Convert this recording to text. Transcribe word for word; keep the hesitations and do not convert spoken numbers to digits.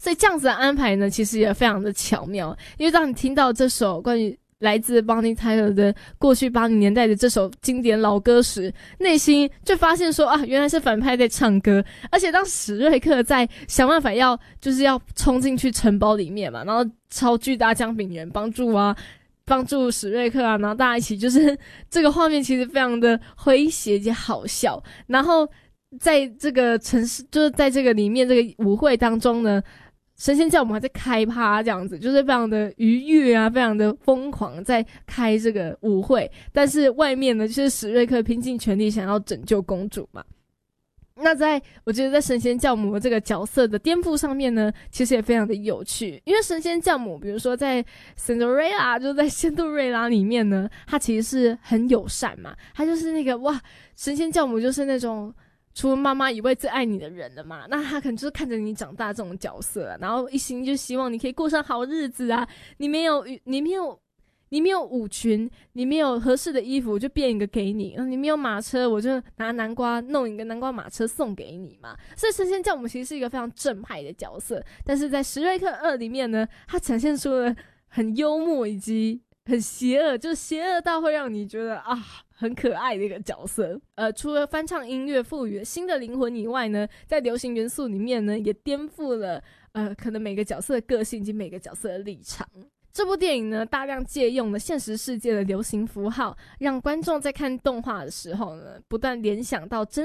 所以这样子的安排呢，其实也非常的巧妙，因为当你听到这首关于来自 Bonnie Tyler 的过去八零年代的这首经典老歌时，内心就发现说啊，原来是反派在唱歌。而且当史瑞克在想办法要就是要冲进去城堡里面嘛，然后超巨大姜饼人帮助啊帮助史瑞克啊，然后大家一起，就是这个画面其实非常的诙谐也好笑。然后在这个城市，就是在这个里面这个舞会当中呢，神仙教母还在开趴，这样子就是非常的愉悦啊，非常的疯狂，在开这个舞会。但是外面呢，就是史瑞克拼尽全力想要拯救公主嘛。那在我觉得在神仙教母这个角色的颠覆上面呢，其实也非常的有趣。因为神仙教母比如说在 Cinderella 就是在仙杜瑞拉里面呢，她其实是很友善嘛，她就是那个哇，神仙教母就是那种除了妈妈以外最爱你的人了嘛，那他可能就是看着你长大这种角色啊，然后一心就希望你可以过上好日子啊。你没有你没有你没有舞裙，你没有合适的衣服，我就变一个给你，你没有马车，我就拿南瓜弄一个南瓜马车送给你嘛。所以神仙教母其实是一个非常正派的角色，但是在史瑞克二里面呢，它展现出了很幽默以及很邪恶，就是邪恶到会让你觉得啊很可爱的一个角色。呃，除了翻唱音乐赋予了新的灵魂以外呢，在流行元素里面呢，也颠覆了呃可能每个角色的个性以及每个角色的立场。这部电影呢，大量借用了现实世界的流行符号，让观众在看动画的时候呢，不断联想到真